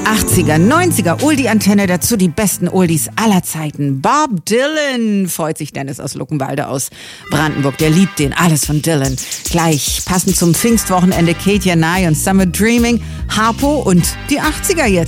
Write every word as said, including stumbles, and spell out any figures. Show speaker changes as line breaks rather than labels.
achtziger, neunziger, Oldie-Antenne, dazu die besten Oldies aller Zeiten. Bob Dylan, freut sich Dennis aus Luckenwalde aus Brandenburg. Der liebt den, alles von Dylan. Gleich, passend zum Pfingstwochenende, Katie Nye und Summer Dreaming, Harpo und die achtziger jetzt.